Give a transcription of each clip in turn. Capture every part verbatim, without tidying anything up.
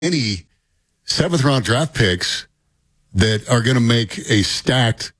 any seventh round draft picks that are going to make a stacked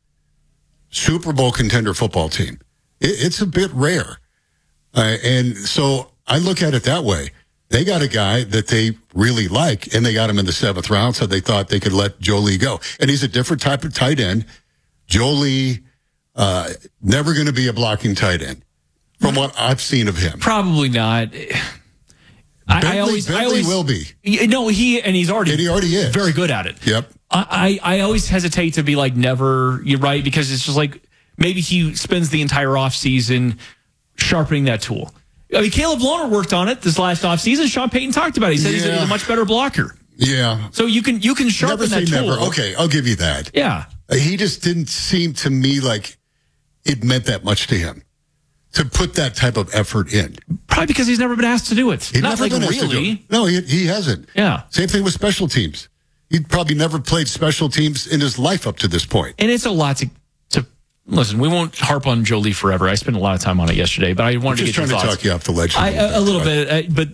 Super Bowl contender football team. It, it's a bit rare. Uh, and so I look at it that way. They got a guy that they really like, and they got him in the seventh round, so they thought they could let Jolie go. And he's a different type of tight end. Jolie, uh, never going to be a blocking tight end, from what I've seen of him. Probably not. Bentley, I, I always, Bentley I always will be. No, he and he's already, and he already is very good at it. Yep. I, I, I always hesitate to be like never. You're right, because it's just like maybe he spends the entire offseason sharpening that tool. I mean, Caleb Lohner worked on it this last offseason. Sean Payton talked about it. He said yeah. he's a much better blocker. Yeah. So you can you can sharpen never that say tool. Never. Okay, I'll give you that. Yeah. He just didn't seem to me like it meant that much to him to put that type of effort in. Probably because he's never been asked to do it. He's Not never like been asked really. To do it. No, he, he hasn't. Yeah. Same thing with special teams. He'd probably never played special teams in his life up to this point. And it's a lot to, to listen, we won't harp on Jolie forever. I spent a lot of time on it yesterday, but I wanted I'm to just get your trying to thoughts. talk you off the ledge. I, a, a little bit, uh, but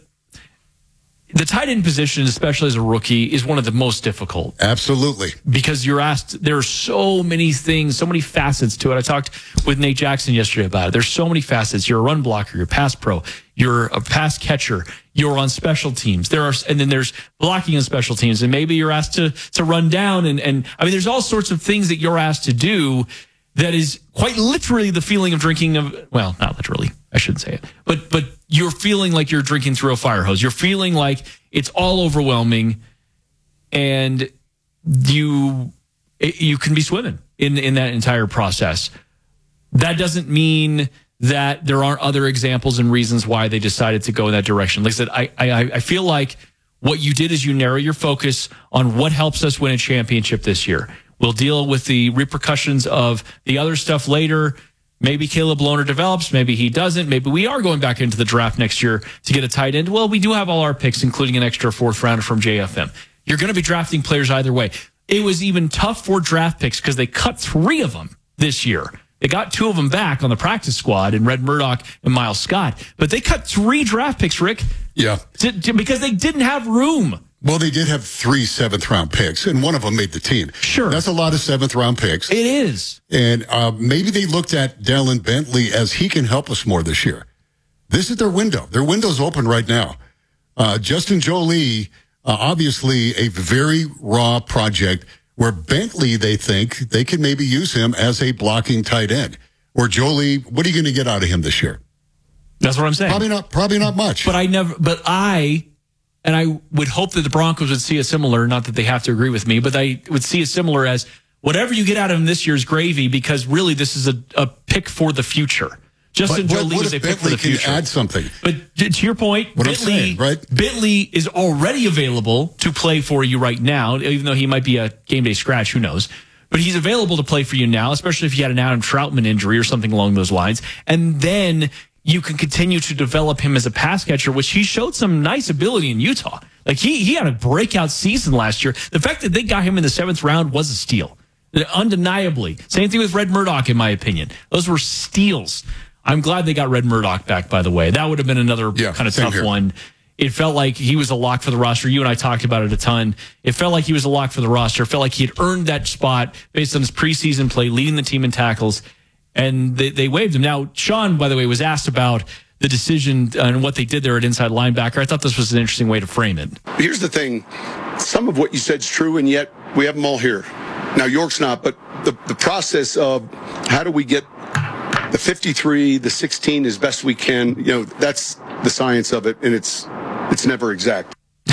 the tight end position, especially as a rookie, is one of the most difficult. Absolutely. Because you're asked, there are so many things, so many facets to it. I talked with Nate Jackson yesterday about it. There's so many facets. You're a run blocker, you're a pass pro, you're a pass catcher, you're on special teams. There are, and then there's blocking on special teams, and maybe you're asked to to run down, and and I mean, there's all sorts of things that you're asked to do. That is quite literally the feeling of drinking of, well, not literally, I shouldn't say it, but but you're feeling like you're drinking through a fire hose. You're feeling like it's all overwhelming, and you you can be swimming in in that entire process. That doesn't mean that there aren't other examples and reasons why they decided to go in that direction. Like I said, I I, I feel like what you did is you narrow your focus on what helps us win a championship this year. We'll deal with the repercussions of the other stuff later. Maybe Caleb Lohner develops. Maybe he doesn't. Maybe we are going back into the draft next year to get a tight end. Well, we do have all our picks, including an extra fourth rounder from J F M. You're going to be drafting players either way. It was even tough for draft picks because they cut three of them this year. They got two of them back on the practice squad in Red Murdoch and Miles Scott. But they cut three draft picks, Rick. Yeah. To, to, because they didn't have room. Well, they did have three seventh round picks, and one of them made the team. Sure. That's a lot of seventh round picks. It is. And uh, maybe they looked at Dallin Bentley as he can help us more this year. This is their window. Their window's open right now. Uh, Justin Jolie, uh, obviously a very raw project where Bentley, they think they can maybe use him as a blocking tight end. Or Jolie, what are you going to get out of him this year? That's what I'm saying. Probably not, probably not much. But I never, but I, and I would hope that the Broncos would see a similar, not that they have to agree with me, but they would see a similar as whatever you get out of him this year is gravy, because really this is a, a pick for the future. Justin but what, Jolie what is a if pick Bentley for the future. Can add something. But to your point, what Bentley, I'm saying, right? Bentley is already available to play for you right now, even though he might be a game day scratch, who knows. But he's available to play for you now, especially if you had an Adam Troutman injury or something along those lines. And then you can continue to develop him as a pass catcher, which he showed some nice ability in Utah. Like he he had a breakout season last year. The fact that they got him in the seventh round was a steal. Undeniably. Same thing with Red Murdoch, in my opinion. Those were steals. I'm glad they got Red Murdoch back, by the way. That would have been another yeah, kind of tough here. one. It felt like he was a lock for the roster. You and I talked about it a ton. It felt like he was a lock for the roster. It felt like he had earned that spot based on his preseason play, leading the team in tackles, and they, they waived him. Now, Sean, by the way, was asked about the decision and what they did there at inside linebacker. I thought this was an interesting way to frame it. Here's the thing. Some of what you said is true, and yet we have them all here. Now, York's not, but the, the process of how do we get the fifty-three, the sixteen as best we can, you know, that's the science of it, and it's it's never exact.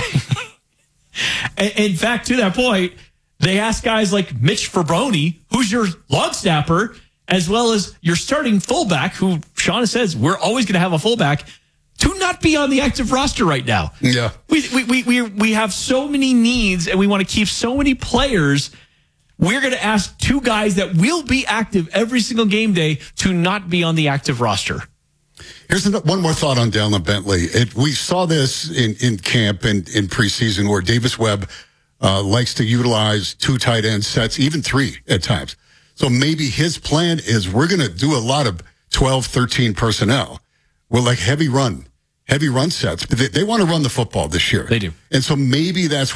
In fact, to that point, they asked guys like Mitch Fabroni, who's your long snapper, as well as your starting fullback, who Sean says we're always going to have a fullback, to not be on the active roster right now. Yeah. We, we, we, we, we have so many needs, and we want to keep so many players. We're going to ask two guys that will be active every single game day to not be on the active roster. Here's one more thought on Dallin Bentley. It, we saw this in, in camp and in preseason where Davis Webb uh, likes to utilize two tight end sets, even three at times. So maybe his plan is we're going to do a lot of twelve, thirteen personnel. We're like heavy run. heavy run sets. But they, they want to run the football this year. They do. And so maybe that's